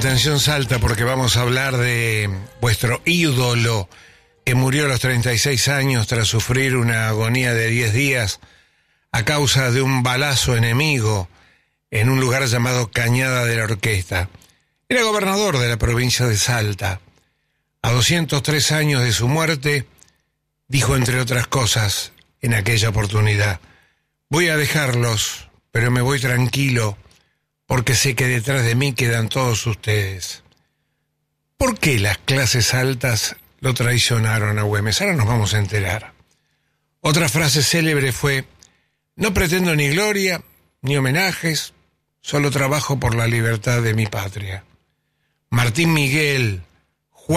Atención Salta, porque vamos a hablar de vuestro ídolo que murió a los 36 años tras sufrir una agonía de 10 días a causa de un balazo enemigo en un lugar llamado Cañada de la Orquesta. Era gobernador de la provincia de Salta. A 203 años de su muerte, dijo entre otras cosas en aquella oportunidad: voy a dejarlos, pero me voy tranquilo, porque sé que detrás de mí quedan todos ustedes. ¿Por qué las clases altas lo traicionaron a Güemes? Ahora nos vamos a enterar. Otra frase célebre fue: no pretendo ni gloria, ni homenajes, solo trabajo por la libertad de mi patria. Martín Miguel,